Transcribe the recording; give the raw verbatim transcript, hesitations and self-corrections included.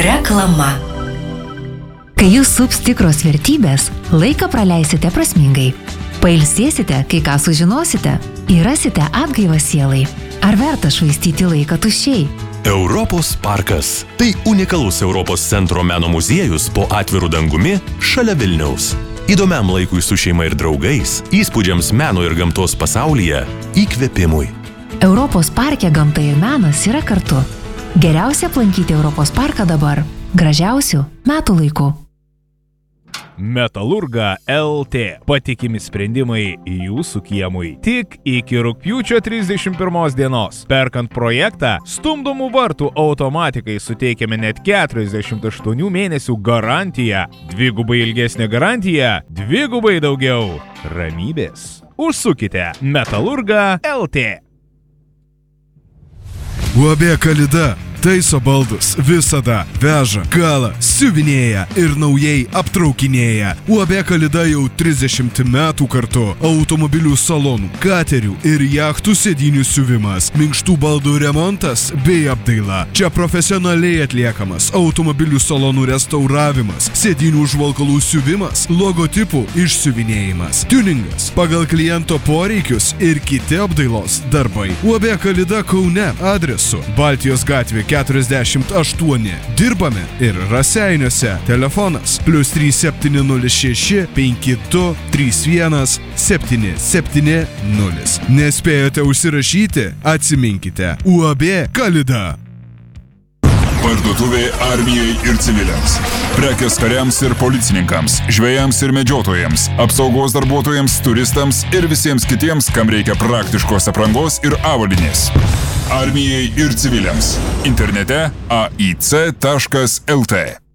Reklama. Kai jūs sups tikros vertybės, laiką praleisite prasmingai. Pailsėsite, kai ką sužinosite, įrasite atgaivą sielai. Ar verta švaistyti laiką tuščiai? Europos parkas. Tai unikalus Europos centro meno muziejus po atviru dangumi šalia Vilniaus. Įdomiam laikui su šeima ir draugais, įspūdžiams meno ir gamtos pasaulyje, įkvėpimui. Europos parke gamta ir menas yra kartu. Geriausia aplankyti Europos parką dabar. Gražiausių metų laikų. Metalurga L T. Patikimi sprendimai jūsų kiemui. Tik iki rugpjūčio trisdešimt pirmos dienos. Perkant projektą, stumdomų vartų automatikai suteikiame net keturiasdešimt aštuonių mėnesių garantiją. Dvigubai ilgesnė garantija, dvigubai daugiau ramybės. Užsukite Metalurga L T. U A B Kalida taiso baldus, visada veža, kala, siuvinėja ir naujai aptraukinėja. U A B Kalida jau trisdešimt metų kartu. Automobilių salonų, katerių ir jachtų sėdynių siuvimas, minkštų baldų remontas bei apdaila. Čia profesionaliai atliekamas automobilių salonų restauravimas, sėdynių užvalkalų siuvimas, logotipų išsiuvinėjimas, tuningas pagal kliento poreikius ir kiti apdailos darbai. U A B Kalida Kaune adresu Baltijos gatvė keturiasdešimt aštuoni. Dirbame ir Raseiniuose. Telefonas plius trys septyni nulis šeši penki du trys vienas septyni septyni nulis. Nespėjote užsirašyti? Atsiminkite. U A B Kalida. Parduotuvė armijai ir civiliams. Prekės kariams ir policininkams, žvejams ir medžiotojams, apsaugos darbuotojams, turistams ir visiems kitiems, kam reikia praktiškos aprangos ir avalynės. Armijai ir civiliams. Internete a i c taškas l t.